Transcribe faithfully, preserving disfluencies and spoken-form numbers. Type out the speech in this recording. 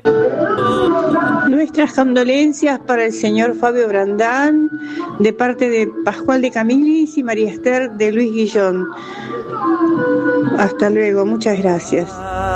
Nuestras condolencias para el señor Fabio Brandán, de parte de Pascual de Camilis y María Esther de Luis Guillón. Hasta luego, muchas gracias.